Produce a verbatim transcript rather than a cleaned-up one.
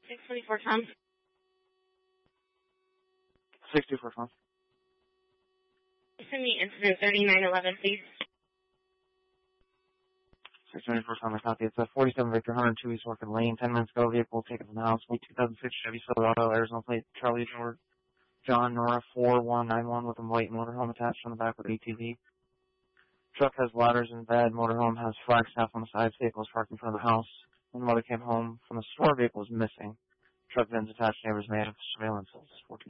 six twenty-four Tom. six two four Tom. Send me incident thirty-nine eleven, please. six twenty-four Tom, I copy. It's a forty-seven Victor, one oh two East Orchid Lane. ten minutes ago, vehicle taken from the house. two thousand six Chevy Silverado, Arizona plate, Charlie George, John Nora four one nine one with a white motorhome attached on the back with A T V. Truck has ladders in bed. Motorhome has flagstaff on the side. Vehicle is parked in front of the house. When the mother came home from the store, vehicle was missing. Truck VINs attached. Neighbors made of surveillance. fourteen